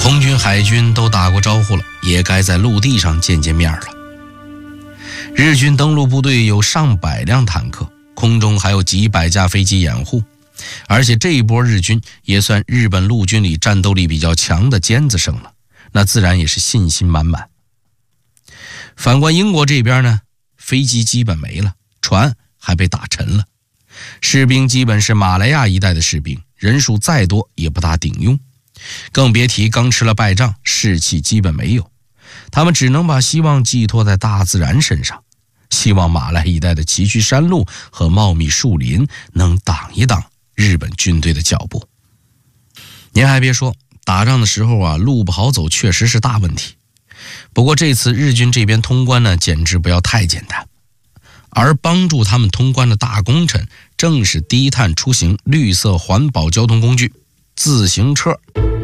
空军、海军都打过招呼了，也该在陆地上见见面了。日军登陆部队有上百辆坦克，空中还有几百架飞机掩护，而且这一波日军也算日本陆军里战斗力比较强的尖子生了，那自然也是信心满满。反观英国这边呢，飞机基本没了，船还被打沉了，士兵基本是马来亚一带的士兵，人数再多也不大顶用，更别提刚吃了败仗，士气基本没有。他们只能把希望寄托在大自然身上，希望马来一带的崎岖山路和茂密树林能挡一挡日本军队的脚步。您还别说，打仗的时候啊，路不好走确实是大问题。不过这次日军这边通关呢，简直不要太简单。而帮助他们通关的大功臣，正是低碳出行绿色环保交通工具自行车。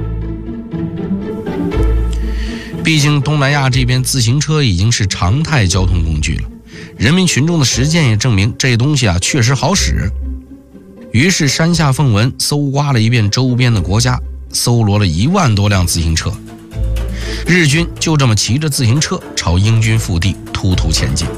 毕竟东南亚这边自行车已经是常态交通工具了，人民群众的实践也证明这东西啊确实好使。于是山下奉文搜刮了一遍周边的国家，搜罗了1万多辆自行车。日军就这么骑着自行车朝英军腹地突突前进。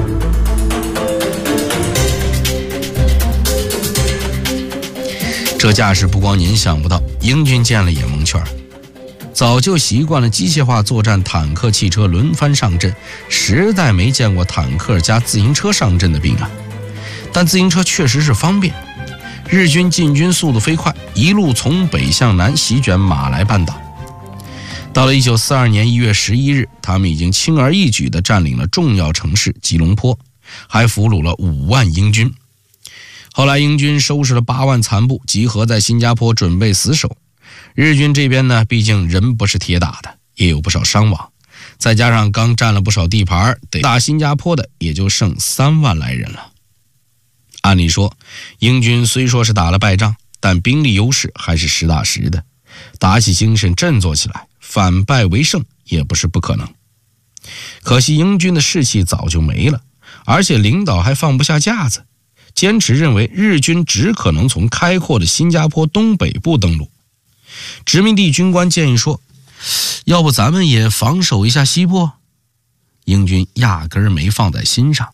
这架势不光您想不到，英军见了也蒙圈。早就习惯了机械化作战，坦克、汽车轮番上阵，实在没见过坦克加自行车上阵的兵啊。但自行车确实是方便。日军进军速度飞快，一路从北向南席卷马来半岛。到了1942年1月11日，他们已经轻而易举地占领了重要城市吉隆坡，还俘虏了5万英军。后来英军收拾了8万残部，集合在新加坡准备死守。日军这边呢，毕竟人不是铁打的，也有不少伤亡，再加上刚占了不少地盘，得打新加坡的也就剩3万来人了。按理说，英军虽说是打了败仗，但兵力优势还是实打实的，打起精神振作起来，反败为胜也不是不可能。可惜英军的士气早就没了，而且领导还放不下架子，坚持认为日军只可能从开阔的新加坡东北部登陆。殖民地军官建议说，要不咱们也防守一下西部？英军压根儿没放在心上。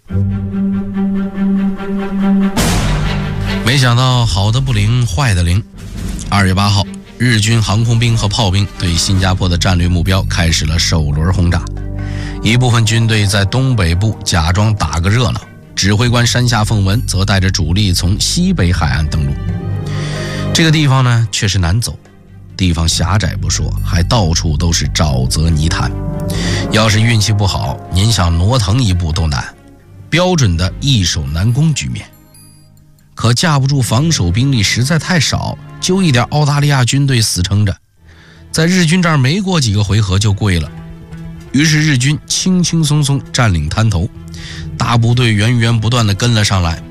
没想到好的不灵，坏的灵。2月8号，日军航空兵和炮兵对新加坡的战略目标开始了首轮轰炸。一部分军队在东北部假装打个热闹，指挥官山下奉文则带着主力从西北海岸登陆。这个地方呢确实难走，地方狭窄不说，还到处都是沼泽泥潭，要是运气不好，您想挪腾一步都难，标准的易守难攻局面。可架不住防守兵力实在太少，就一点澳大利亚军队死撑着，在日军这儿没过几个回合就跪了。于是日军轻轻松松占领滩头，大部队源源不断地跟了上来，